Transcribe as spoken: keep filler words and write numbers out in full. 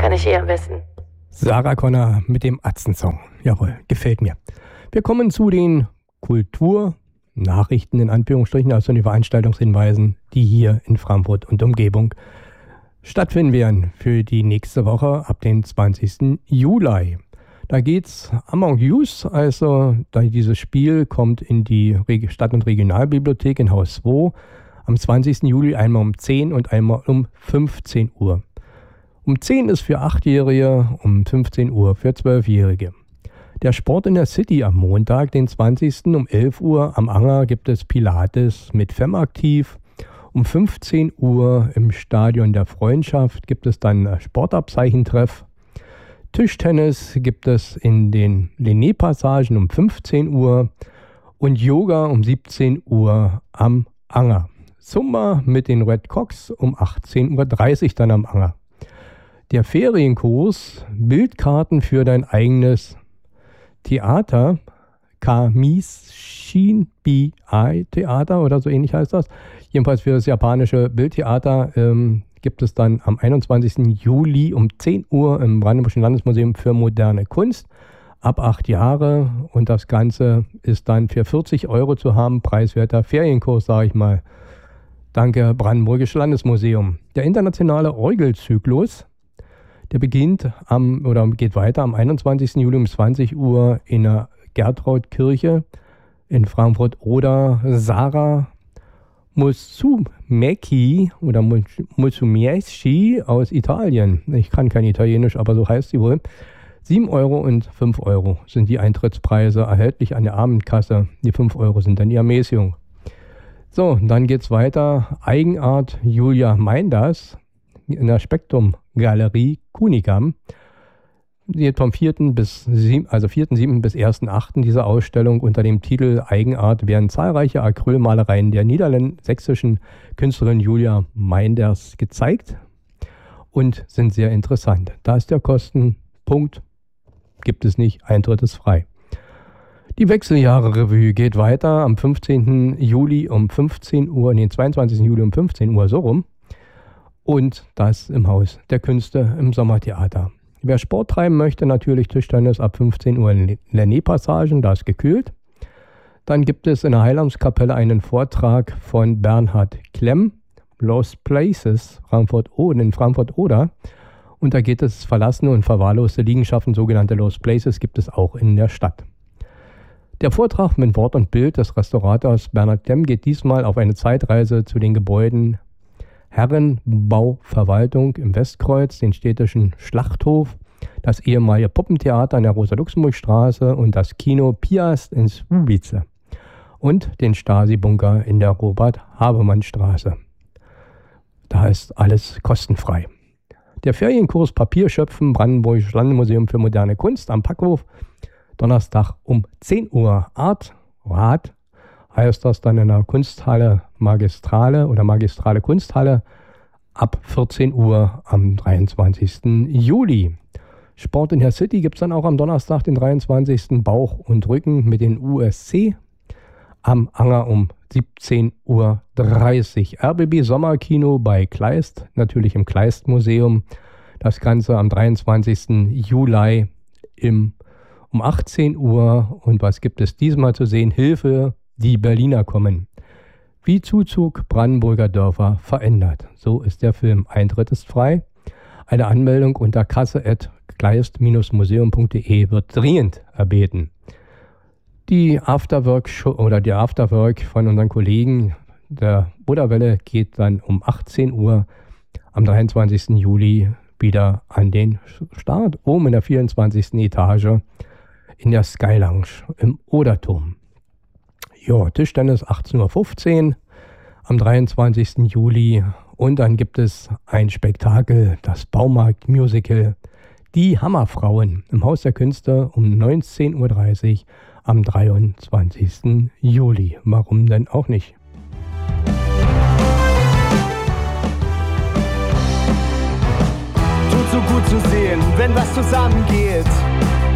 kann ich eher wissen. Sarah Connor mit dem Atzen-Song. Jawohl, gefällt mir. Wir kommen zu den Kulturnachrichten in Anführungsstrichen, also den Veranstaltungshinweisen, die hier in Frankfurt und Umgebung stattfinden werden für die nächste Woche ab dem zwanzigsten Juli. Da geht's Among Us, also da dieses Spiel kommt in die Stadt- und Regionalbibliothek in Haus zwei am zwanzigsten Juli einmal um zehn und einmal um fünfzehn Uhr. Um zehn ist für achtjährige, um fünfzehn Uhr für zwölfjährige. Der Sport in der City am Montag, den zwanzigsten um elf Uhr am Anger gibt es Pilates mit Femaktiv. Um fünfzehn Uhr im Stadion der Freundschaft gibt es dann Sportabzeichentreff. Tischtennis gibt es in den Lené-Passagen um fünfzehn Uhr und Yoga um siebzehn Uhr am Anger. Zumba mit den Red Cox um achtzehn Uhr dreißig dann am Anger. Der Ferienkurs Bildkarten für dein eigenes Theater, Kamishin Bi Theater oder so ähnlich heißt das. Jedenfalls für das japanische Bildtheater ähm, gibt es dann am einundzwanzigsten Juli um zehn Uhr im Brandenburgischen Landesmuseum für moderne Kunst ab acht Jahre. Und das Ganze ist dann für vierzig Euro zu haben, preiswerter Ferienkurs, sage ich mal. Danke, Brandenburgische Landesmuseum. Der internationale Orgelzyklus, der beginnt am oder geht weiter am einundzwanzigsten Juli um zwanzig Uhr in der Gertrautkirche in Frankfurt oder Sarah Musumeci oder Musumeci aus Italien. Ich kann kein Italienisch, aber so heißt sie wohl. sieben Euro und fünf Euro sind die Eintrittspreise erhältlich an der Abendkasse. Die fünf Euro sind dann die Ermäßigung. So, dann geht's weiter. Eigenart Julia Meinders in der Spektrum Galerie Kunikam. Die geht vom vierten bis sieben, also vierten siebten bis ersten achten diese Ausstellung unter dem Titel Eigenart werden zahlreiche Acrylmalereien der niedersächsischen Künstlerin Julia Meinders gezeigt und sind sehr interessant. Da ist der Kostenpunkt, gibt es nicht, Eintritt ist frei. Die Wechseljahre-Revue geht weiter am fünfzehnten Juli um fünfzehn Uhr, nee, zweiundzwanzigsten Juli um fünfzehn Uhr, so rum. Und das im Haus der Künste im Sommertheater. Wer Sport treiben möchte, natürlich Tischtennis ab fünfzehn Uhr in Lené-Passagen, da ist gekühlt. Dann gibt es in der Heilandskapelle einen Vortrag von Bernhard Klemm, Lost Places, Frankfurt in Frankfurt-Oder. Und da geht es verlassene und verwahrloste Liegenschaften, sogenannte Lost Places, gibt es auch in der Stadt. Der Vortrag mit Wort und Bild des Restaurators Bernhard Klemm geht diesmal auf eine Zeitreise zu den Gebäuden Herrenbauverwaltung im Westkreuz, den städtischen Schlachthof, das ehemalige Puppentheater in der Rosa-Luxemburg-Straße und das Kino Piast in Słubice und den Stasi-Bunker in der Robert-Habermann-Straße. Da ist alles kostenfrei. Der Ferienkurs Papierschöpfen, Brandenburgisches Landesmuseum für moderne Kunst am Packhof, Donnerstag um zehn Uhr. Art, Rat, heißt das dann in der Kunsthalle Magistrale oder Magistrale Kunsthalle ab vierzehn Uhr am dreiundzwanzigsten Juli. Sport in der City gibt es dann auch am Donnerstag, den dreiundzwanzigsten Bauch und Rücken mit den U S C am Anger um siebzehn Uhr dreißig. R B B Sommerkino bei Kleist, natürlich im Kleist-Museum. Das Ganze am dreiundzwanzigsten Juli im, um achtzehn Uhr. Und was gibt es diesmal zu sehen? Hilfe, die Berliner kommen. Wie Zuzug Brandenburger Dörfer verändert. So ist der Film. Eintritt ist frei. Eine Anmeldung unter kasse at kleist museum punkt de wird dringend erbeten. Die Afterwork oder der Afterwork von unseren Kollegen der Buddha-Welle geht dann um achtzehn Uhr am dreiundzwanzigsten Juli wieder an den Start, oben in der vierundzwanzigsten Etage in der Sky Lounge im Oderturm. Ja, Tischtennis achtzehn Uhr fünfzehn am dreiundzwanzigsten Juli und dann gibt es ein Spektakel, das Baumarkt-Musical Die Hammerfrauen im Haus der Künste um neunzehn Uhr dreißig am dreiundzwanzigsten Juli. Warum denn auch nicht? Tut so gut zu sehen, wenn was zusammengeht.